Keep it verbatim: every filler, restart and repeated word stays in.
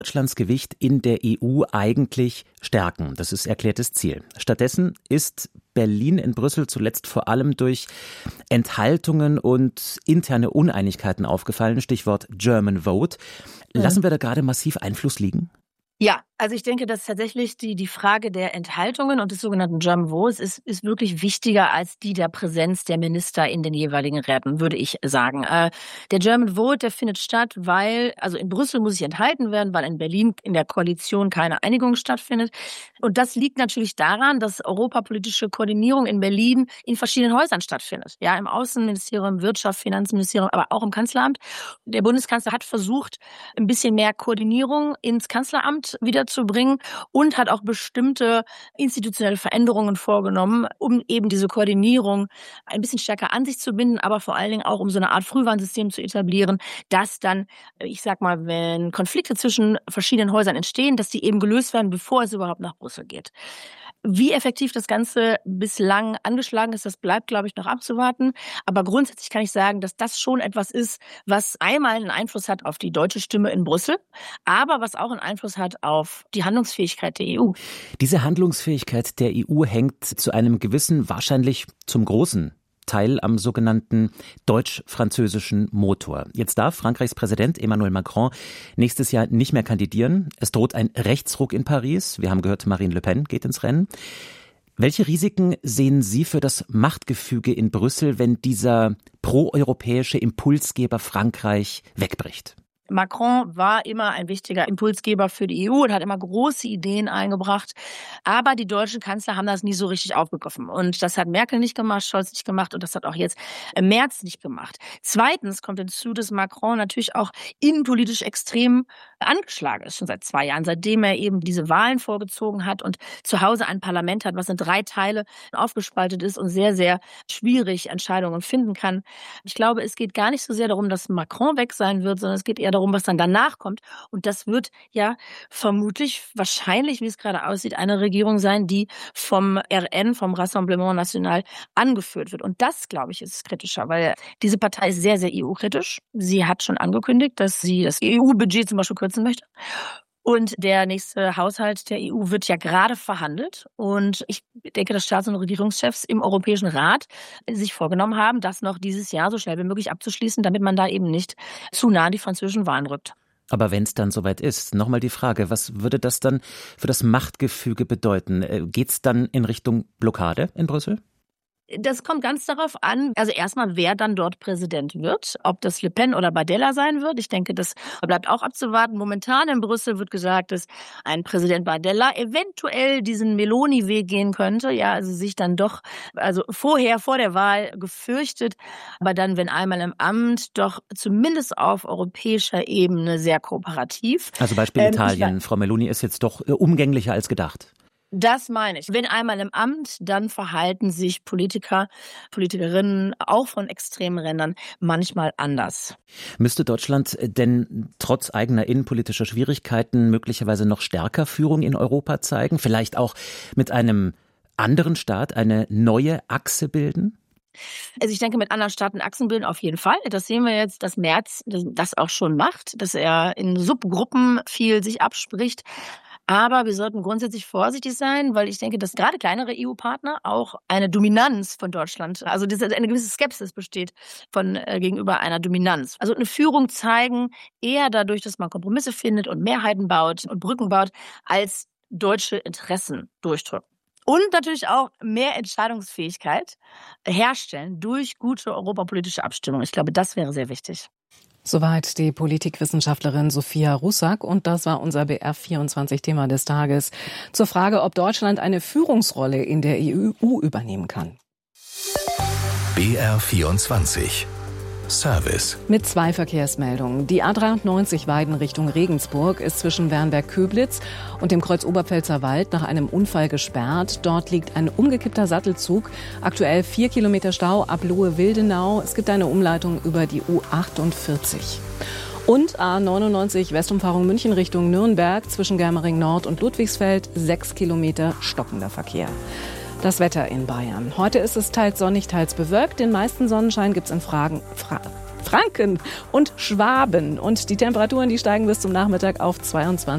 Deutschlands Gewicht in der E U eigentlich stärken. Das ist erklärtes Ziel. Stattdessen ist Berlin in Brüssel zuletzt vor allem durch Enthaltungen und interne Uneinigkeiten aufgefallen. Stichwort German Vote. Lassen wir da gerade massiv Einfluss liegen? Ja, also ich denke, dass tatsächlich die, die Frage der Enthaltungen und des sogenannten German Votes ist, ist wirklich wichtiger als die der Präsenz der Minister in den jeweiligen Räten, würde ich sagen. Äh, der German Vote, der findet statt, weil, also in Brüssel muss sich enthalten werden, weil in Berlin in der Koalition keine Einigung stattfindet. Und das liegt natürlich daran, dass europapolitische Koordinierung in Berlin in verschiedenen Häusern stattfindet. Ja, im Außenministerium, Wirtschaft, Finanzministerium, aber auch im Kanzleramt. Der Bundeskanzler hat versucht, ein bisschen mehr Koordinierung ins Kanzleramt wiederzubringen und hat auch bestimmte institutionelle Veränderungen vorgenommen, um eben diese Koordinierung ein bisschen stärker an sich zu binden, aber vor allen Dingen auch um so eine Art Frühwarnsystem zu etablieren, dass dann, ich sag mal, wenn Konflikte zwischen verschiedenen Häusern entstehen, dass die eben gelöst werden, bevor es überhaupt nach Brüssel geht. Wie effektiv das Ganze bislang angeschlagen ist, das bleibt, glaube ich, noch abzuwarten. Aber grundsätzlich kann ich sagen, dass das schon etwas ist, was einmal einen Einfluss hat auf die deutsche Stimme in Brüssel, aber was auch einen Einfluss hat auf die Handlungsfähigkeit der E U. Diese Handlungsfähigkeit der E U hängt zu einem gewissen, wahrscheinlich zum großen Teil am sogenannten deutsch-französischen Motor. Jetzt darf Frankreichs Präsident Emmanuel Macron nächstes Jahr nicht mehr kandidieren. Es droht ein Rechtsruck in Paris. Wir haben gehört, Marine Le Pen geht ins Rennen. Welche Risiken sehen Sie für das Machtgefüge in Brüssel, wenn dieser proeuropäische Impulsgeber Frankreich wegbricht? Macron war immer ein wichtiger Impulsgeber für die E U und hat immer große Ideen eingebracht. Aber die deutschen Kanzler haben das nie so richtig aufgegriffen. Und das hat Merkel nicht gemacht, Scholz nicht gemacht und das hat auch jetzt Merz nicht gemacht. Zweitens kommt hinzu, dass Macron natürlich auch innenpolitisch extrem angeschlagen ist, schon seit zwei Jahren, seitdem er eben diese Wahlen vorgezogen hat und zu Hause ein Parlament hat, was in drei Teile aufgespaltet ist und sehr, sehr schwierig Entscheidungen finden kann. Ich glaube, es geht gar nicht so sehr darum, dass Macron weg sein wird, sondern es geht eher darum, was dann danach kommt. Und das wird ja vermutlich, wahrscheinlich, wie es gerade aussieht, eine Regierung sein, die vom R N, vom Rassemblement National, angeführt wird. Und das, glaube ich, ist kritischer, weil diese Partei ist sehr, sehr E U-kritisch. Sie hat schon angekündigt, dass sie das E U-Budget zum Beispiel kürzen möchte. Und der nächste Haushalt der E U wird ja gerade verhandelt. Und ich denke, dass Staats- und Regierungschefs im Europäischen Rat sich vorgenommen haben, das noch dieses Jahr so schnell wie möglich abzuschließen, damit man da eben nicht zu nah an die französischen Wahlen rückt. Aber wenn es dann soweit ist, nochmal die Frage, was würde das dann für das Machtgefüge bedeuten? Geht es dann in Richtung Blockade in Brüssel? Das kommt ganz darauf an, also erstmal, wer dann dort Präsident wird, ob das Le Pen oder Bardella sein wird. Ich denke, das bleibt auch abzuwarten. Momentan in Brüssel wird gesagt, dass ein Präsident Bardella eventuell diesen Meloni-Weg gehen könnte, ja, also sich dann doch, also vorher, vor der Wahl gefürchtet, aber dann, wenn einmal im Amt, doch zumindest auf europäischer Ebene sehr kooperativ. Also Beispiel ähm, Italien. Frau Meloni ist jetzt doch umgänglicher als gedacht. Das meine ich. Wenn einmal im Amt, dann verhalten sich Politiker, Politikerinnen auch von extremen Rändern manchmal anders. Müsste Deutschland denn trotz eigener innenpolitischer Schwierigkeiten möglicherweise noch stärker Führung in Europa zeigen? Vielleicht auch mit einem anderen Staat eine neue Achse bilden? Also ich denke, mit anderen Staaten Achsen bilden auf jeden Fall. Das sehen wir jetzt, dass Merz das auch schon macht, dass er in Subgruppen viel sich abspricht. Aber wir sollten grundsätzlich vorsichtig sein, weil ich denke, dass gerade kleinere E U-Partner auch eine Dominanz von Deutschland, also eine gewisse Skepsis besteht von äh, gegenüber einer Dominanz. Also eine Führung zeigen eher dadurch, dass man Kompromisse findet und Mehrheiten baut und Brücken baut, als deutsche Interessen durchdrücken. Und natürlich auch mehr Entscheidungsfähigkeit herstellen durch gute europapolitische Abstimmung. Ich glaube, das wäre sehr wichtig. Soweit die Politikwissenschaftlerin Sophia Russak und das war unser B R vierundzwanzig-Thema des Tages zur Frage, ob Deutschland eine Führungsrolle in der E U übernehmen kann. B R vierundzwanzig Service. Mit zwei Verkehrsmeldungen. Die A dreiundneunzig Weiden Richtung Regensburg ist zwischen Wernberg-Köblitz und dem Kreuz Oberpfälzer Wald nach einem Unfall gesperrt. Dort liegt ein umgekippter Sattelzug. Aktuell vier Kilometer Stau ab Lohe-Wildenau. Es gibt eine Umleitung über die U achtundvierzig. Und A neunundneunzig Westumfahrung München Richtung Nürnberg zwischen Germering Nord und Ludwigsfeld. Sechs Kilometer stockender Verkehr. Das Wetter in Bayern. Heute ist es teils sonnig, teils bewölkt. Den meisten Sonnenschein gibt es in Fragen, Fra- Franken und Schwaben. Und die Temperaturen, die steigen bis zum Nachmittag auf zweiundzwanzig